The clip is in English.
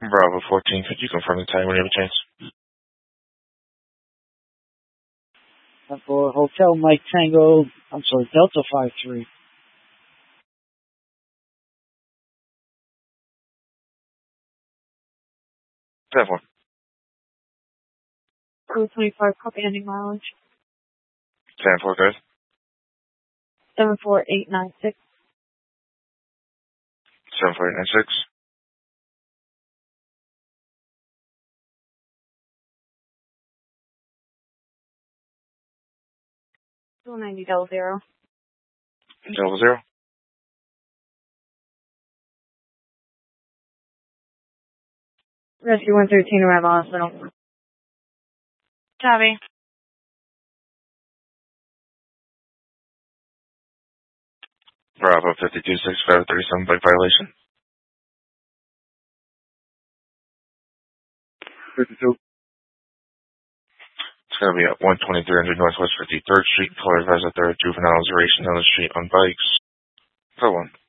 Bravo 14, could you confirm the time when you have a chance? For Hotel Mike Tango, Delta 53. 10-4. 225, copy ending mileage. 10-4, guys. 74896. 74896. 290 double zero. 00. Rescue 113, arrival hospital. Copy. Bravo 52, 65, 37, bike violation. 52. It's going to be at 12300 Northwest 53rd Street. Color advised that there are juveniles racing down the street on bikes. For 1.